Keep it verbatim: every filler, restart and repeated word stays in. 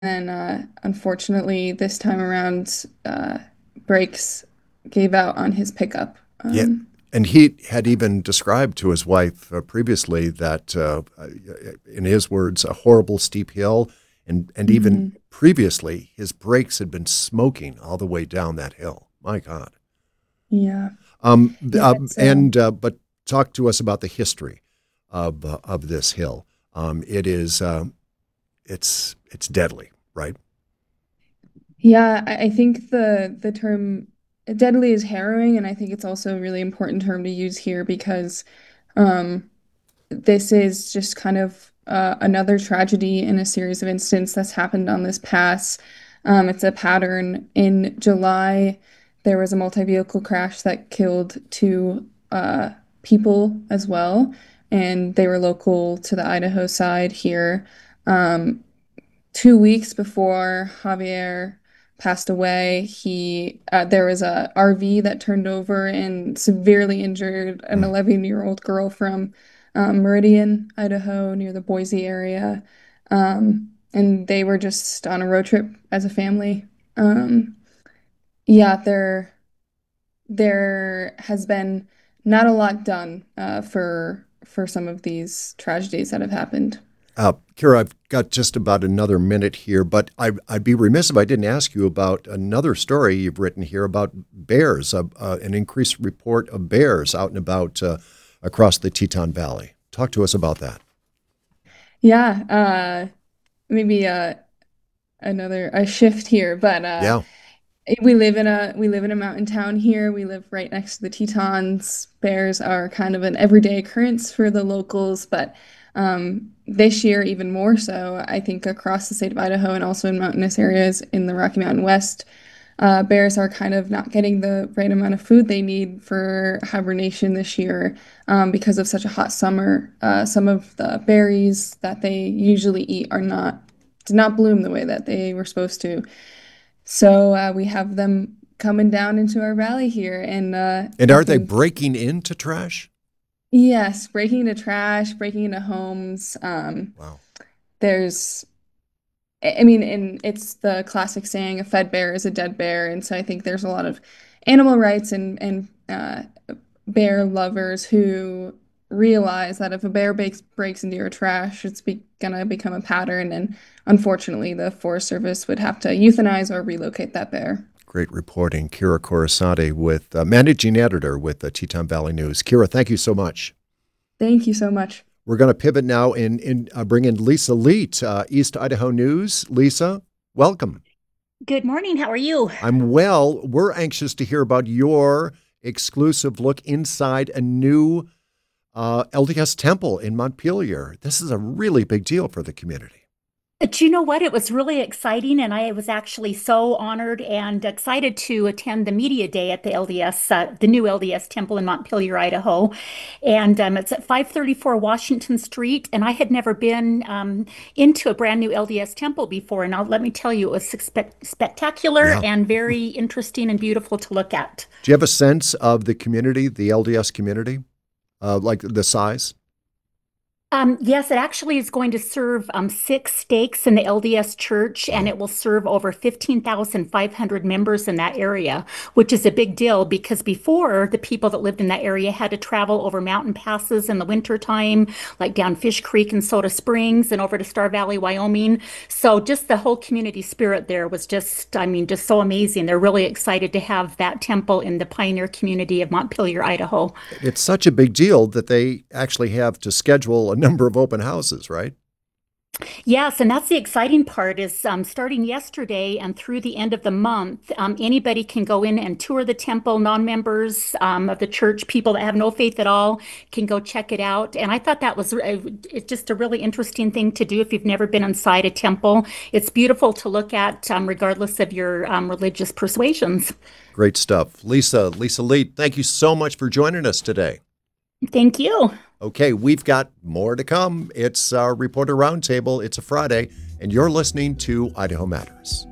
And uh, unfortunately, this time around, uh, brakes gave out on his pickup. Yeah. Um, And he had even described to his wife uh, previously that, uh, uh, in his words, a horrible steep hill. And, and even mhm. previously, his brakes had been smoking all the way down that hill. My God. Yeah, Um, yeah, uh, it's uh, and uh, But talk to us about the history of uh, of this hill. Um, it is uh, it's it's deadly, right? yeah. I, I think the the term deadly is harrowing, and I think it's also a really important term to use here because um, this is just kind of uh, another tragedy in a series of incidents that's happened on this pass. Um, it's a pattern. In July, there was a multi-vehicle crash that killed two uh, people as well, and they were local to the Idaho side here. Um, Two weeks before Javier passed away, he uh, there was a R V that turned over and severely injured an Mm. eleven-year-old girl from um, Meridian, Idaho, near the Boise area. Um, and they were just on a road trip as a family. Um, yeah, there there has been not a lot done uh, for for some of these tragedies that have happened. Uh, Kira, I've got just about another minute here, but I, I'd be remiss if I didn't ask you about another story you've written here about bears, uh, uh, an increased report of bears out and about uh, across the Teton Valley. Talk to us about that. Yeah, uh, maybe uh, another a shift here, but uh, Yeah. we live in a we live in a mountain town here. We live right next to the Tetons. Bears are kind of an everyday occurrence for the locals, but um, this year even more so. I think across the state of Idaho and also in mountainous areas in the Rocky Mountain West, uh, bears are kind of not getting the right amount of food they need for hibernation this year um, because of such a hot summer. Uh, some of the berries that they usually eat are not did not bloom the way that they were supposed to. So uh, we have them coming down into our valley here, and uh, And I are they think breaking into trash? yes, breaking into trash, breaking into homes. Um, Wow. there's, I I mean, and it's the classic saying, "A fed bear is a dead bear," and so I think there's a lot of animal rights and and uh, bear lovers who realize that if a bear breaks breaks into your trash, it's be gonna become a pattern, and unfortunately, the Forest Service would have to euthanize or relocate that bear. Great reporting. Kira Coruscante, with uh, managing editor with the Teton Valley News. Kira, thank you so much. Thank you so much. We're going to pivot now and, and uh, bring in Lisa Leet, uh, East Idaho News. Lisa, welcome. Good morning. How are you? I'm well. We're anxious to hear about your exclusive look inside a new uh, L D S temple in Montpelier. This is a really big deal for the community. Do you know what? It was really exciting, and I was actually so honored and excited to attend the media day at the L D S, uh, the new L D S temple in Montpelier, Idaho. And um, it's at five thirty-four Washington Street, and I had never been um, into a brand new L D S temple before. And I'll, let me tell you, it was spe- spectacular Yeah. and very interesting and beautiful to look at. Do you have a sense of the community, the L D S community, uh, like the size? Um, yes, it actually is going to serve um, six stakes in the L D S church, and Wow. it will serve over fifteen thousand five hundred members in that area, which is a big deal because before the people that lived in that area had to travel over mountain passes in the wintertime, like down Fish Creek and Soda Springs and over to Star Valley, Wyoming. So just the whole community spirit there was just, I mean, just so amazing. They're really excited to have that temple in the pioneer community of Montpelier, Idaho. It's such a big deal that they actually have to schedule a number of open houses, right? Yes, and that's the exciting part is um, starting yesterday and through the end of the month, um, anybody can go in and tour the temple. Non-members um, of the church, people that have no faith at all, can go check it out. And I thought that was uh, it's just a really interesting thing to do if you've never been inside a temple. It's beautiful to look at, um, regardless of your um, religious persuasions. Great stuff. Lisa, Lisa Leet, thank you so much for joining us today. Thank you. Okay, we've got more to come. It's our Reporter Roundtable. It's a Friday, and you're listening to Idaho Matters.